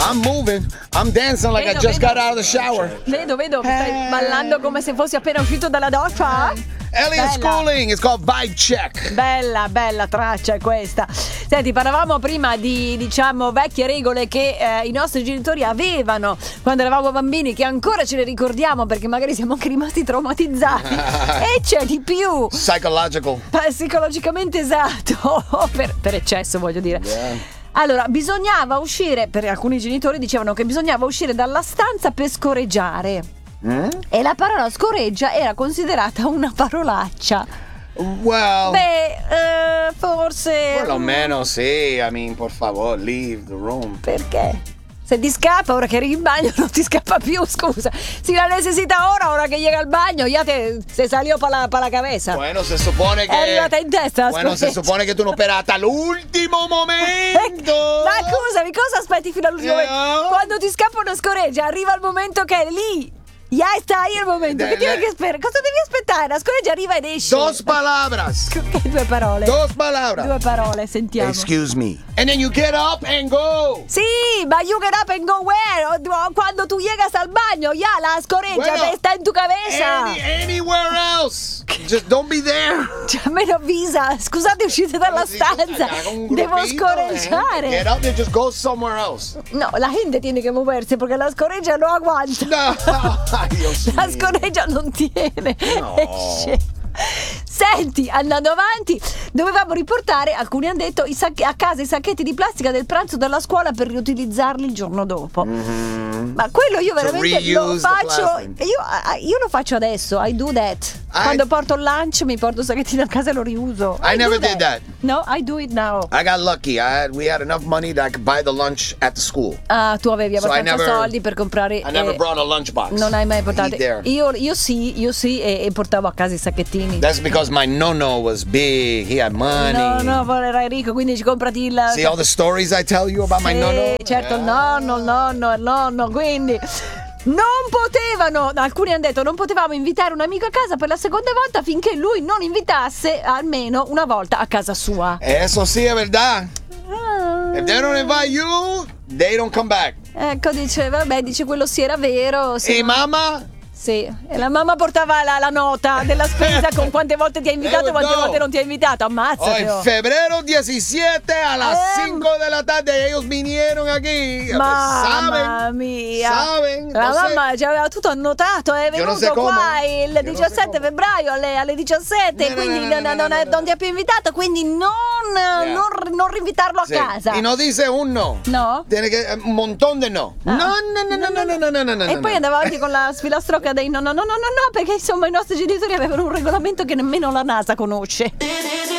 I'm moving. I'm dancing like I just got out of the shower. Vedo, stai ballando come se fossi appena uscito dalla doccia. Elliott Schooling, it's called Vibe Check. Bella traccia è questa. Senti, parlavamo prima di, diciamo, vecchie regole che i nostri genitori avevano quando eravamo bambini, che ancora ce le ricordiamo perché magari siamo anche rimasti traumatizzati. E c'è di più. Psicologicamente esatto. per eccesso, voglio dire. Yeah. Allora, bisognava uscire, per alcuni genitori dicevano che bisognava uscire dalla stanza per scoreggiare. E la parola scoreggia era considerata una parolaccia. Well, forse. Perlomeno sì, I mean, por favor, leave the room. Perché? Se ti scappa, ora che arrivi in bagno, non ti scappa più, scusa. Si la necessita ora che llega al bagno, ya se salió para la cabeza. Bueno, se supone che è arrivata in testa. Bueno, se suppone che tu non operata all'ultimo momento. Ma scusami, cosa aspetti fino all'ultimo momento? Quando ti scappa una scoreggia, arriva il momento che è lì. Ya está ahí il momento. Che devi aspettare? Cosa devi aspettare? La scoreggia arriva ed esce. Dos palabras. Che due parole? Dos palabras. Due parole, sentiamo. Excuse me. And then you get up and go. Sì, ma you get up and go where? Quando tu llegas al bagno, ya la scoreggia está en tu cabeza. Anywhere else. Just don't be there. Cioè, almeno avvisa. Scusate, uscite dalla stanza. Devo scoreggiare. Get up and just go somewhere else. No, la gente tiene che muoversi perché la scoreggia non aguanta. No. La scoreggia non tiene. No. Senti, andando avanti, dovevamo riportare, alcuni hanno detto, a casa i sacchetti di plastica del pranzo della scuola per riutilizzarli il giorno dopo. Ma quello io veramente lo faccio. Io lo faccio adesso. I do that. Quando porto il lunch mi porto il sacchettino a casa e lo riuso. I never did that. No, I do it now. I got lucky. We had enough money that I could buy the lunch at the school. Ah, tu avevi abbastanza soldi per comprare. I never brought a lunchbox. Non hai mai portato. Io sì e portavo a casa i sacchettini. That's because my nonno was big. He had money. No, erai ricco, quindi ci comprati il. See all the stories I tell you about my nonno? Certo, il nonno, quindi. Non potevano, alcuni hanno detto, non potevamo invitare un amico a casa per la seconda volta finché lui non invitasse almeno una volta a casa sua. Eso sì è verdad. If they don't invite you, they don't come back. Ecco, dice quello sì era vero. E mamma? Sì, e la mamma portava la nota della spesa con quante volte ti ha invitato e quante volte non ti ha invitato. Ammazzati. En febrero 17 a las 5 de la tarde ellos vinieron aquí. Mamma mia. Saben. La mamma ci aveva tutto annotato, è venuto qua il 17 febbraio alle 17, quindi non ti ha più invitato, quindi non rinvitarlo a casa. E non dice un no. No? Tiene che un montón de no. No. E poi andava avanti con la sfilastrocca dei no, perché insomma i nostri genitori avevano un regolamento che nemmeno la NASA conosce.